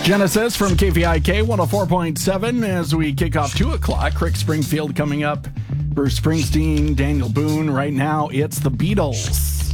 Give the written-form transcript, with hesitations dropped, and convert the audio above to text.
Genesis from KVIK 104.7 as we kick off 2 o'clock. Rick Springfield coming up. Bruce Springsteen, Daniel Boone. Right now, it's the Beatles.